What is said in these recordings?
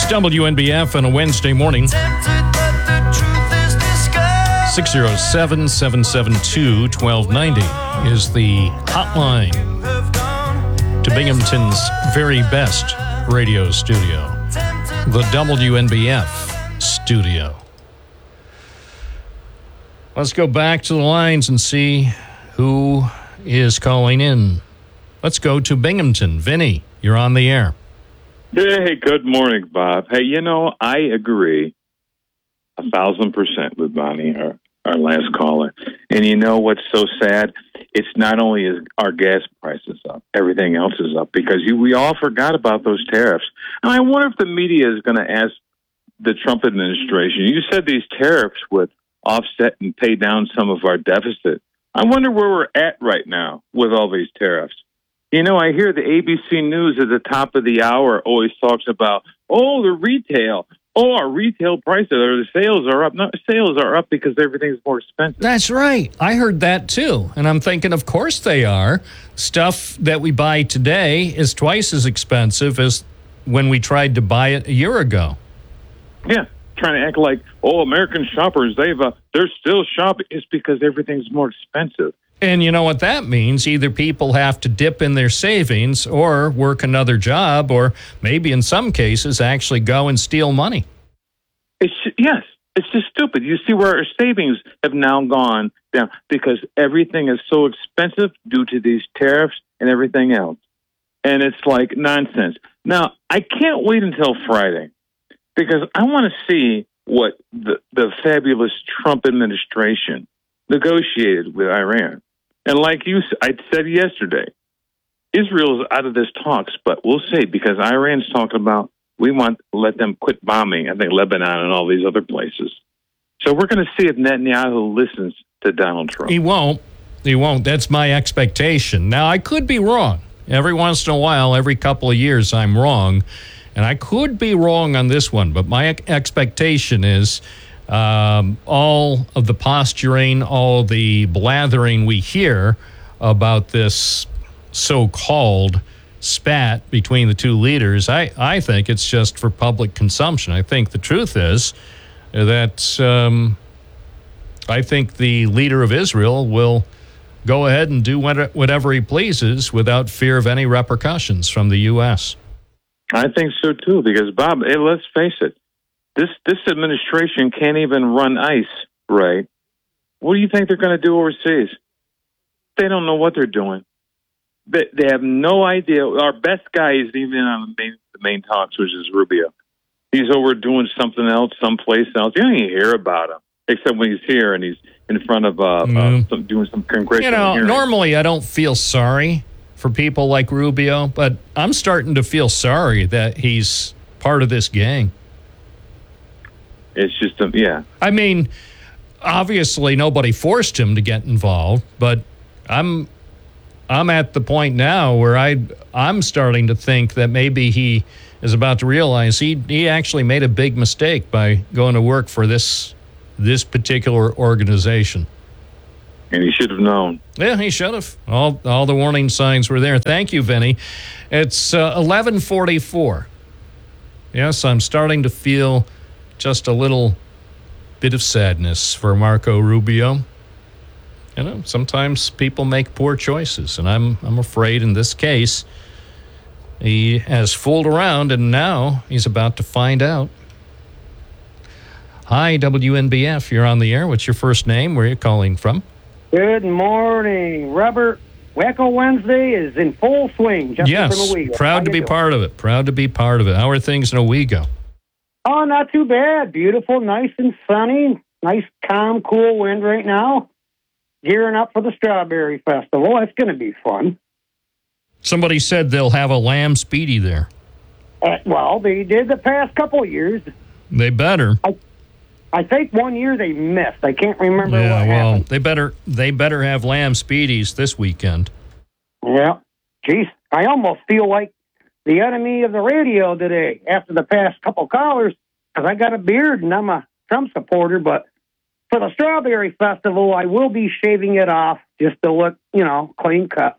WNBF on a Wednesday morning. 607-772-1290 is the hotline to Binghamton's very best radio studio, the WNBF studio. Let's go back to the lines and see who is calling in. Let's go to Binghamton. Vinny, you're on the air. Hey, good morning, Bob. Hey, I agree 1,000% with Bonnie, our last caller. And you know what's so sad? It's not only is our gas prices up, everything else is up because we all forgot about those tariffs. And I wonder if the media is going to ask the Trump administration, you said these tariffs would offset and pay down some of our deficit. I wonder where we're at right now with all these tariffs. I hear the ABC News at the top of the hour always talks about, the retail. Our retail prices or the sales are up. No, sales are up because everything's more expensive. That's right. I heard that too. And I'm thinking, of course they are. Stuff that we buy today is twice as expensive as when we tried to buy it a year ago. Yeah. Trying to act like, American shoppers, they're still shopping. It's because everything's more expensive. And you know what that means? Either people have to dip in their savings or work another job or maybe in some cases actually go and steal money. Yes, it's just stupid. You see where our savings have now gone down because everything is so expensive due to these tariffs and everything else. And it's like nonsense. Now, I can't wait until Friday because I want to see what the fabulous Trump administration negotiated with Iran. And like I said yesterday, Israel is out of this talks, but we'll see because Iran's talking about we want to let them quit bombing, I think, Lebanon and all these other places. So we're going to see if Netanyahu listens to Donald Trump. He won't. That's my expectation. Now, I could be wrong. Every once in a while, every couple of years, I'm wrong. And I could be wrong on this one, but my expectation is all of the posturing, all the blathering we hear about this so-called spat between the two leaders, I think it's just for public consumption. I think the truth is that I think the leader of Israel will go ahead and do whatever he pleases without fear of any repercussions from the U.S. I think so, too, because, Bob, let's face it, This administration can't even run ICE right. What do you think they're going to do overseas? They don't know what they're doing. They have no idea. Our best guy isn't even on the main talks, which is Rubio. He's over doing something else, someplace else. You don't even hear about him, except when he's here and he's in front of doing some congressional hearings. Normally I don't feel sorry for people like Rubio, but I'm starting to feel sorry that he's part of this gang. It's just, yeah. I mean, obviously nobody forced him to get involved, but I'm at the point now where I'm starting to think that maybe he is about to realize he actually made a big mistake by going to work for this particular organization. And he should have known. Yeah, he should have. All the warning signs were there. Thank you, Vinny. It's 11:44. Yes, I'm starting to feel just a little bit of sadness for Marco Rubio. Sometimes people make poor choices, and I'm afraid in this case he has fooled around, and now he's about to find out. Hi, WNBF. You're on the air. What's your first name? Where are you calling from? Good morning, Robert. Wacko Wednesday is in full swing. Yes, proud to be part of it. Proud to be part of it. How are things in Owego? Oh, not too bad. Beautiful, nice and sunny. Nice, calm, cool wind right now. Gearing up for the Strawberry Festival. That's going to be fun. Somebody said they'll have a lamb speedy there. Well, they did the past couple of years. They better. I think one year they missed. I can't remember what happened. They better have lamb speedies this weekend. Yeah. Geez, I almost feel like the enemy of the radio today after the past couple callers, because I got a beard and I'm a Trump supporter, but for the Strawberry Festival, I will be shaving it off just to look, clean cut.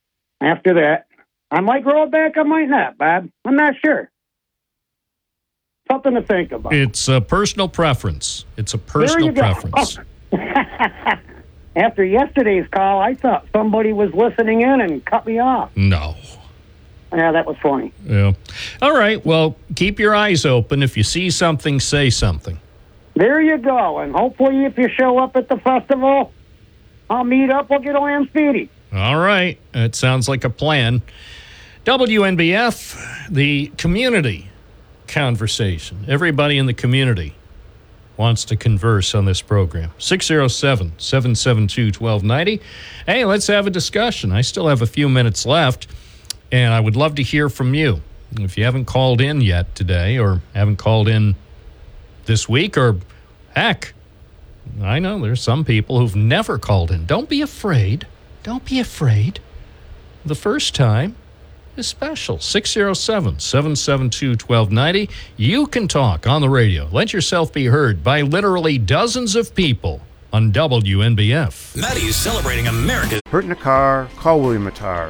After that, I might grow it back, I might not, Bob. I'm not sure. something to think about. It's a personal preference. It's a personal preference. After yesterday's call, I thought somebody was listening in and cut me off. No. Yeah, that was funny. Yeah. All right. Well, keep your eyes open. If you see something, say something. There you go. And hopefully if you show up at the festival, I'll meet up. We'll get a lamb speedy. All right. That sounds like a plan. WNBF, the community conversation. Everybody in the community wants to converse on this program. 607-772-1290. Hey, let's have a discussion. I still have a few minutes left, and I would love to hear from you. If you haven't called in yet today or haven't called in this week, or heck, I know there's some people who've never called in. Don't be afraid. Don't be afraid. The first time is special. 607-772-1290. You can talk on the radio. Let yourself be heard by literally dozens of people on WNBF. Maddie is celebrating America's. Hurt in a car? Call William Attar.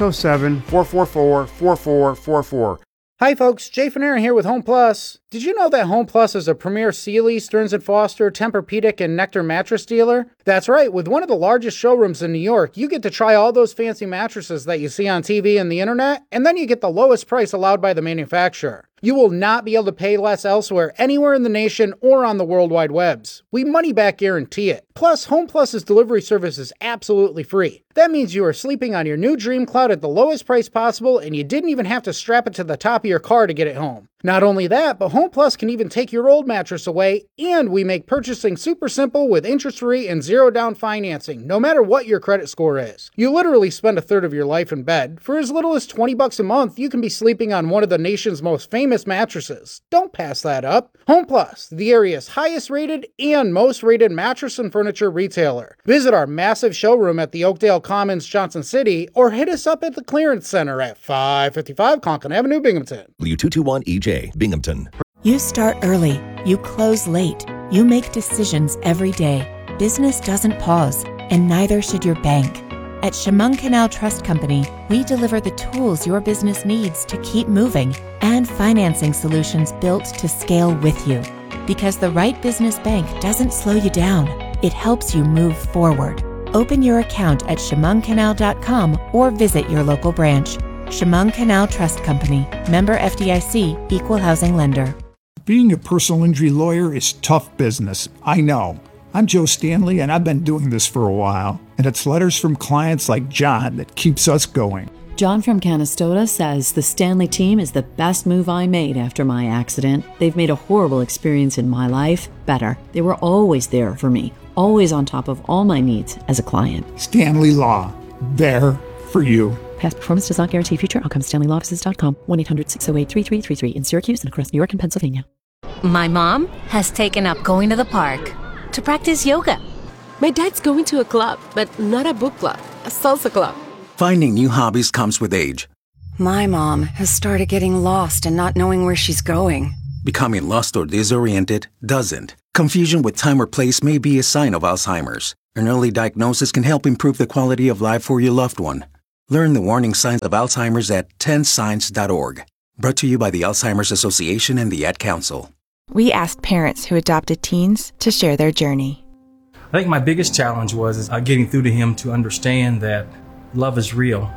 607-444-4444. Hi folks, Jay Fanera here with Home Plus. Did you know that Home Plus is a premier Sealy, Stearns & Foster, Tempur-Pedic, and Nectar mattress dealer? That's right, with one of the largest showrooms in New York, you get to try all those fancy mattresses that you see on TV and the internet, and then you get the lowest price allowed by the manufacturer. You will not be able to pay less elsewhere, anywhere in the nation or on the World Wide Webs. We money back guarantee it. Plus, Home Plus's delivery service is absolutely free. That means you are sleeping on your new Dream Cloud at the lowest price possible, and you didn't even have to strap it to the top of your car to get it home. Not only that, but Home Plus can even take your old mattress away, and we make purchasing super simple with interest-free and zero-down financing, no matter what your credit score is. You literally spend a third of your life in bed. For as little as $20 a month, you can be sleeping on one of the nation's most famous mattresses. Don't pass that up. Home Plus, the area's highest-rated and most-rated mattress and furniture retailer. Visit our massive showroom at the Oakdale Commons, Johnson City, or hit us up at the Clearance Center at 555 Conklin Avenue, Binghamton. W221EJ, Binghamton. You start early. You close late. You make decisions every day. Business doesn't pause, and neither should your bank. At Chemung Canal Trust Company, we deliver the tools your business needs to keep moving and financing solutions built to scale with you. Because the right business bank doesn't slow you down. It helps you move forward. Open your account at chemungcanal.com or visit your local branch. Chemung Canal Trust Company, member FDIC, equal housing lender. Being a personal injury lawyer is tough business, I know. I'm Joe Stanley, and I've been doing this for a while, and it's letters from clients like John that keeps us going. John from Canastota says the Stanley team is the best move I made after my accident. They've made a horrible experience in my life better. They were always there for me, always on top of all my needs as a client. Stanley Law, there for you. Past performance does not guarantee future outcomes. StanleyLawoffices.com, 1-800-608-3333 in Syracuse and across New York and Pennsylvania. My mom has taken up going to the park to practice yoga. My dad's going to a club, but not a book club, a salsa club. Finding new hobbies comes with age. My mom has started getting lost and not knowing where she's going. Becoming lost or disoriented doesn't. Confusion with time or place may be a sign of Alzheimer's. An early diagnosis can help improve the quality of life for your loved one. Learn the warning signs of Alzheimer's at 10signs.org. Brought to you by the Alzheimer's Association and the Ad Council. We asked parents who adopted teens to share their journey. I think my biggest challenge was getting through to him to understand that love is real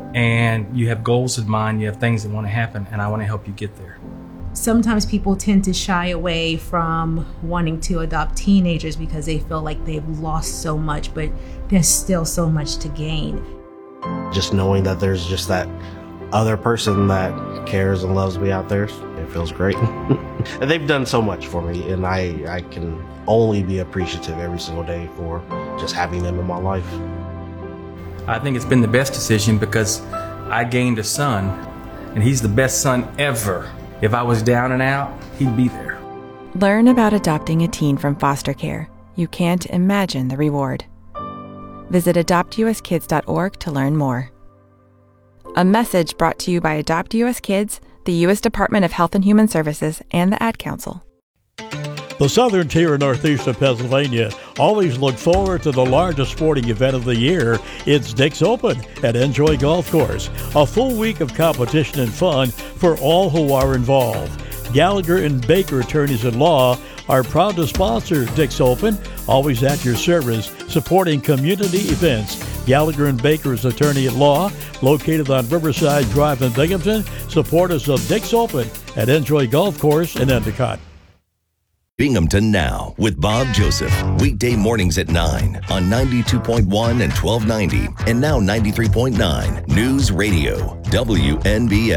and you have goals in mind, you have things that want to happen, and I want to help you get there. Sometimes people tend to shy away from wanting to adopt teenagers because they feel like they've lost so much, but there's still so much to gain. Just knowing that there's just that other person that cares and loves me out there, it feels great. And they've done so much for me, and I can only be appreciative every single day for just having them in my life. I think it's been the best decision because I gained a son, and he's the best son ever. If I was down and out, he'd be there. Learn about adopting a teen from foster care. You can't imagine the reward. Visit adoptuskids.org to learn more. A message brought to you by Adopt US Kids, the U.S. Department of Health and Human Services, and the Ad Council. The southern tier and northeast of Pennsylvania always look forward to the largest sporting event of the year. It's Dick's Open at Enjoy Golf Course. A full week of competition and fun for all who are involved. Gallagher and Baker Attorneys at Law are proud to sponsor Dick's Open, always at your service, supporting community events. Gallagher and Baker's Attorney at Law, located on Riverside Drive in Binghamton, supporters of Dick's Open at Enjoy Golf Course in Endicott. Binghamton Now with Bob Joseph. Weekday mornings at 9 on 92.1 and 1290 and now 93.9 News Radio WNBF.